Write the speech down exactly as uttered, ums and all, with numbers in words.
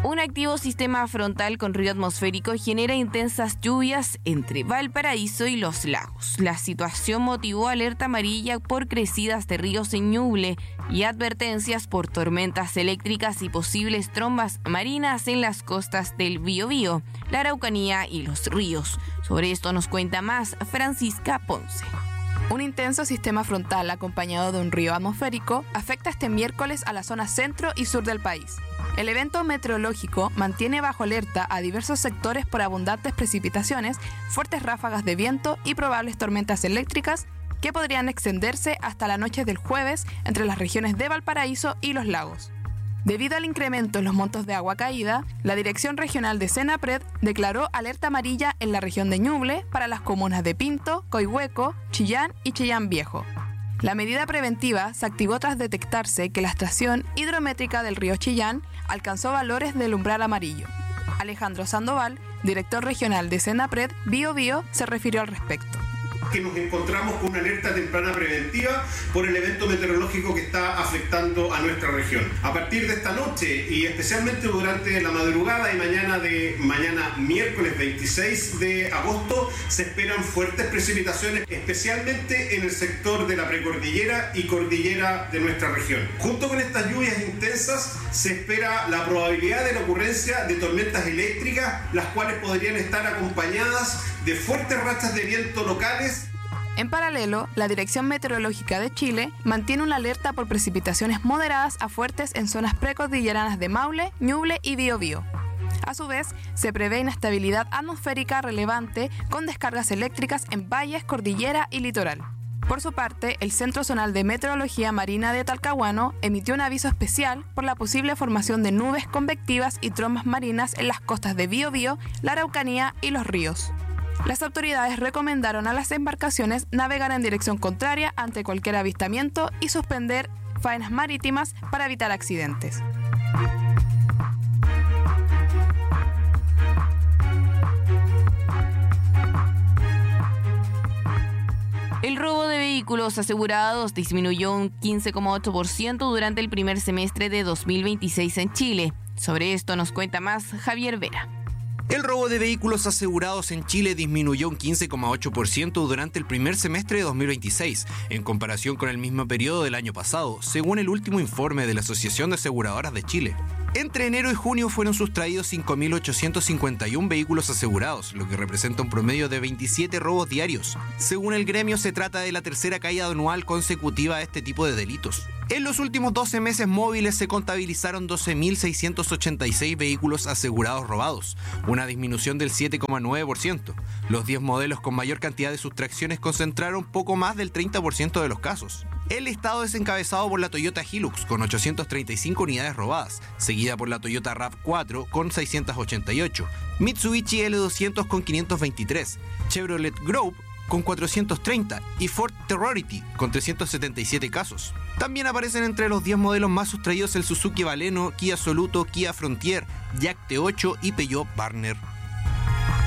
Un activo sistema frontal con río atmosférico genera intensas lluvias entre Valparaíso y Los Lagos. La situación motivó alerta amarilla por crecidas de ríos en Ñuble y advertencias por tormentas eléctricas y posibles trombas marinas en las costas del Biobío, la Araucanía y Los Ríos. Sobre esto nos cuenta más Francisca Ponce. Un intenso sistema frontal acompañado de un río atmosférico afecta este miércoles a la zona centro y sur del país. El evento meteorológico mantiene bajo alerta a diversos sectores por abundantes precipitaciones, fuertes ráfagas de viento y probables tormentas eléctricas que podrían extenderse hasta la noche del jueves entre las regiones de Valparaíso y Los Lagos. Debido al incremento en los montos de agua caída, la Dirección Regional de Senapred declaró alerta amarilla en la región de Ñuble para las comunas de Pinto, Coihueco, Chillán y Chillán Viejo. La medida preventiva se activó tras detectarse que la estación hidrométrica del río Chillán alcanzó valores del umbral amarillo. Alejandro Sandoval, director regional de Senapred Biobío, se refirió al respecto. Que nos encontramos con una alerta temprana preventiva por el evento meteorológico que está afectando a nuestra región. A partir de esta noche y especialmente durante la madrugada y mañana de mañana miércoles veintiséis de agosto se esperan fuertes precipitaciones, especialmente en el sector de la precordillera y cordillera de nuestra región. Junto con estas lluvias intensas se espera la probabilidad de la ocurrencia de tormentas eléctricas, las cuales podrían estar acompañadas de fuertes rachas de viento locales. En paralelo, la Dirección Meteorológica de Chile mantiene una alerta por precipitaciones moderadas a fuertes en zonas precordilleranas de Maule, Ñuble y Biobío. A su vez, se prevé inestabilidad atmosférica relevante con descargas eléctricas en valles, cordillera y litoral. Por su parte, el Centro Zonal de Meteorología Marina de Talcahuano emitió un aviso especial por la posible formación de nubes convectivas y trombas marinas en las costas de Biobío, la Araucanía y Los Ríos. Las autoridades recomendaron a las embarcaciones navegar en dirección contraria ante cualquier avistamiento y suspender faenas marítimas para evitar accidentes. El robo de vehículos asegurados disminuyó un quince coma ocho por ciento durante el primer semestre de dos mil veintiséis en Chile. Sobre esto nos cuenta más Javier Vera. El robo de vehículos asegurados en Chile disminuyó un quince coma ocho por ciento durante el primer semestre de dos mil veintiséis, en comparación con el mismo periodo del año pasado, según el último informe de la Asociación de Aseguradoras de Chile. Entre enero y junio fueron sustraídos cinco mil ochocientos cincuenta y uno vehículos asegurados, lo que representa un promedio de veintisiete robos diarios. Según el gremio, se trata de la tercera caída anual consecutiva a este tipo de delitos. En los últimos doce meses móviles se contabilizaron doce mil seiscientos ochenta y seis vehículos asegurados robados, una disminución del siete coma nueve por ciento. Los diez modelos con mayor cantidad de sustracciones concentraron poco más del treinta por ciento de los casos. El listado es encabezado por la Toyota Hilux con ochocientas treinta y cinco unidades robadas, seguida por la Toyota RAV cuatro con seiscientas ochenta y ocho, Mitsubishi L doscientos con quinientos veintitrés, Chevrolet Grove con cuatrocientos treinta y Ford Terrority con trescientos setenta y siete casos. También aparecen entre los diez modelos más sustraídos el Suzuki Baleno, Kia Soluto, Kia Frontier, Yac T ocho y Peugeot Partner.